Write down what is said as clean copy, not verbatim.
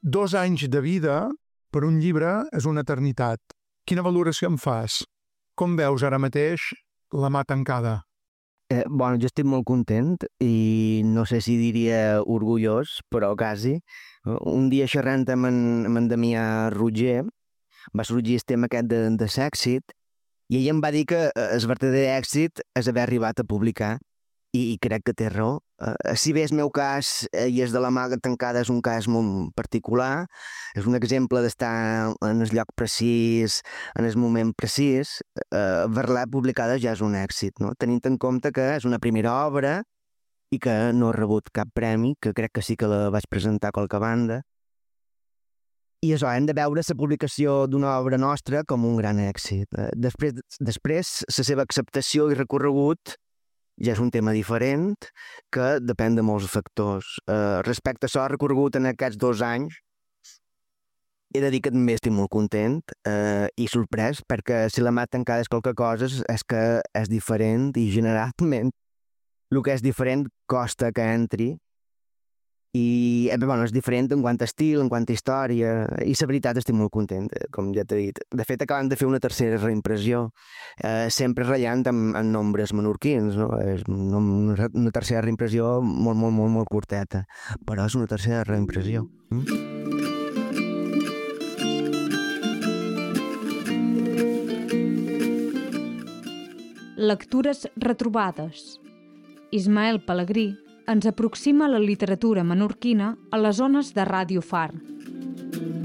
2 anys de vida per un llibre és una eternitat. Quina valoració en fas? Com veus ara mateix La mà tancada? Jo estic molt content i no sé si diria orgullós, però quasi. Un dia xerrant amb en Damià Roger va sorgir el tema aquest de l'èxit i ell em va dir que el verdader èxit és haver arribat a publicar i crec que té raó. Si bé el meu cas i el de La mà tancada és un cas molt particular, és un exemple d'estar en el lloc precís, en el moment precís, haver-la publicada ja és un èxit, no? Tenint en compte que és una primera obra i que no ha rebut cap premi, que crec que sí que la vaig presentar a qualque banda. I això, hem de veure la publicació d'una obra nostra com un gran èxit. Després, la seva acceptació i recorregut ja és un tema diferent que depèn de molts factors. Respecte a això, recorregut en aquests 2 anys, he de dir que també estic molt content i sorprès, perquè si La mà tancada és qualque cosa és que és diferent i generalment el que és diferent costa que entri i és diferent en quant a estil, en quant a història, i la veritat estic molt content, com ja t'he dit. De fet, acabem de fer una tercera reimpressió, sempre ratllant amb nombres menorquins, no? És una tercera reimpressió molt curteta, però és una tercera reimpressió. Lectures retrobades. Ismael Pelegrí ens aproxima la literatura menorquina a les ones de Ràdio Far.